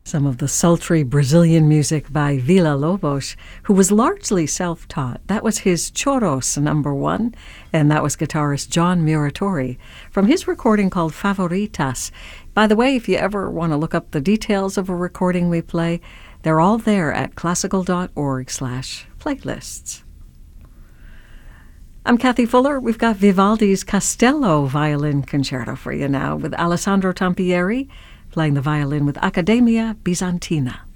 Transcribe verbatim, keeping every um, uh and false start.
Some of the sultry Brazilian music by Villa-Lobos, who was largely self-taught. That was his Choros number one, and that was guitarist John Muratori from his recording called Favoritas. By the way, if you ever want to look up the details of a recording we play, they're all there at classical.org slash playlists. I'm Kathy Fuller. We've got Vivaldi's Castello Violin Concerto for you now with Alessandro Tampieri playing the violin with Accademia Bizantina.